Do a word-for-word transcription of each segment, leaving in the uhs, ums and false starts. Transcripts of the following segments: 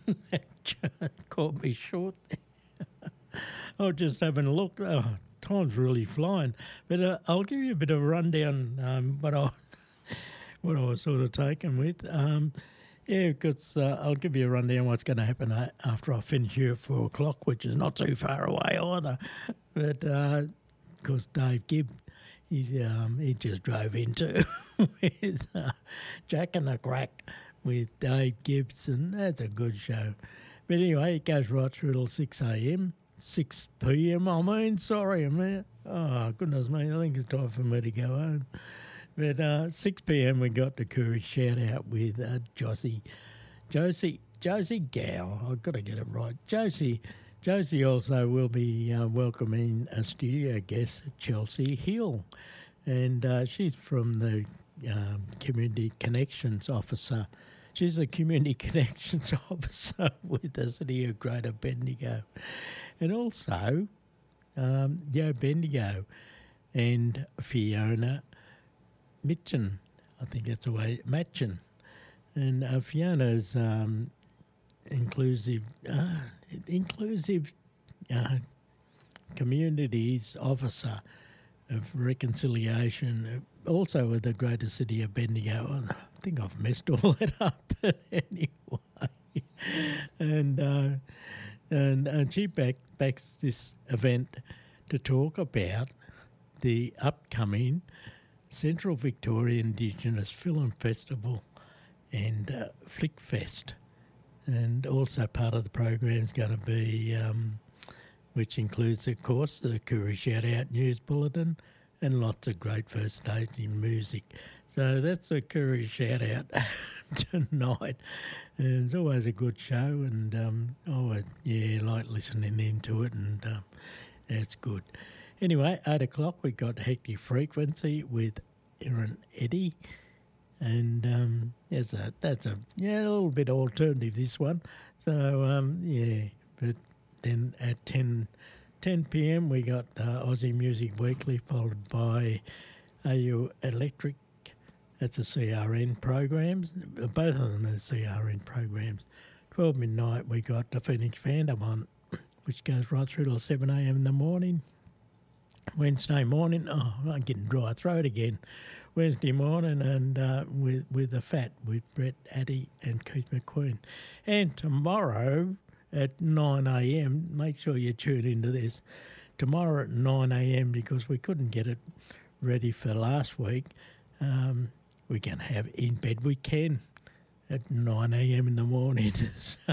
Caught me short. I was just having a look. Oh, time's really flying. But uh, I'll give you a bit of a rundown um, what I what I was sort of taken with. Um, yeah, because uh, I'll give you a rundown what's going to happen uh, after I finish here at four o'clock, which is not too far away either. But because uh, Dave Gibb, he's um, he just drove into with uh, Jack and the Crack with Dave Gibson. That's a good show. But anyway, it goes right through till six a.m. six p.m. I mean, sorry, I mean, oh, goodness me, I think it's time for me to go home. But uh, six p.m. we got the Courage shout out with uh, Josie, Josie, Josie Gow. I've got to get it right. Josie, Josie also will be uh, welcoming a studio guest, Chelsea Hill, and uh, she's from the um, Community Connections Officer. She's a Community Connections Officer with the City of Greater Bendigo. And also, um, Joe Bendigo and Fiona Mitchin, I think that's the way, Matchin. And uh, Fiona's um, inclusive, uh, inclusive uh, communities officer of reconciliation, also with the Greater City of Bendigo. I think I've messed all that up, but anyway. And uh, and and she back, backs this event to talk about the upcoming Central Victoria Indigenous Film Festival and uh, Flick Fest. And also part of the program is going to be, um, which includes, of course, the Koori Shout Out News Bulletin and lots of great first staging music. So that's a Koori Shout Out tonight. And it's always a good show, and um, oh, yeah, like listening into it, and um, that's good. Anyway, eight o'clock we got Hectic Frequency with Erin Eddy, and um, that's a that's a yeah a little bit alternative, this one. So um, yeah, but then at ten p.m. we got uh, Aussie Music Weekly, followed by A U Electric. That's a C R N programs. Both of them are C R N programs. twelve midnight we got the Phoenix Fandom on, which goes right through till seven a.m. in the morning. Wednesday morning, oh, I'm getting dry throat again. Wednesday morning, and uh, with with the Fat with Brett Addy and Keith McQueen. And tomorrow at nine a.m, make sure you tune into this. Tomorrow at nine a.m, because we couldn't get it ready for last week, um, we're going to have In Bed We Can at nine a.m. in the morning. So,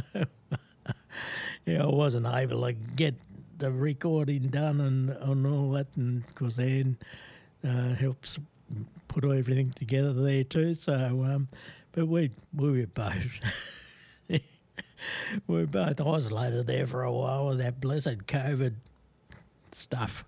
yeah, I wasn't able to get the recording done and, and all that, and because Anne uh, helps put everything together there too. So, um, but we we were both we were both isolated there for a while with that blessed COVID stuff.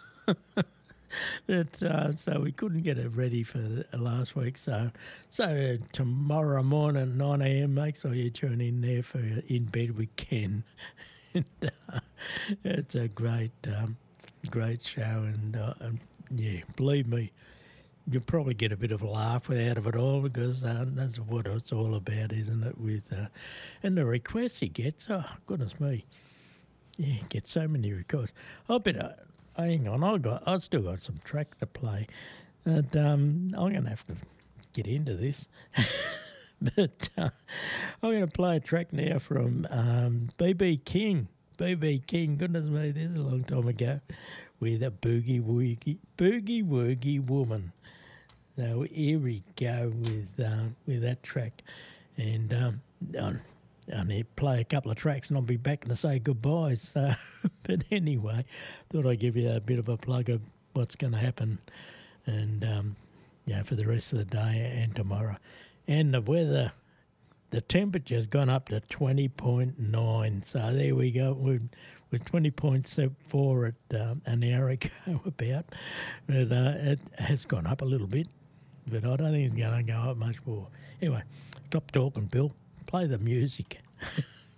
But, uh, so we couldn't get it ready for the, last week. So, so tomorrow morning, nine a.m. Make sure you tune in there for In Bed We Can. And, uh, it's a great, um, great show, and, uh, and yeah, believe me, you'll probably get a bit of a laugh out of it all, because uh, that's what it's all about, isn't it? With uh, and the requests he gets, oh goodness me, yeah, he gets so many requests. I better hang on, I got, I still got some tracks to play, and um, I'm going to have to get into this. But uh, I'm going to play a track now from um, B B King. B B King, goodness me, this is a long time ago, with a Boogie Woogie, Boogie Woogie Woman. So here we go with uh, with that track. And um, I need to play a couple of tracks and I'll be back to say goodbye. So, but anyway, thought I'd give you a bit of a plug of what's going to happen, and um, yeah, for the rest of the day and tomorrow. And the weather, the temperature's gone up to twenty point nine. So there we go. We're, we're twenty point four at um, an hour ago about. But uh, it has gone up a little bit. But I don't think it's going to go up much more. Anyway, stop talking, Bill. Play the music.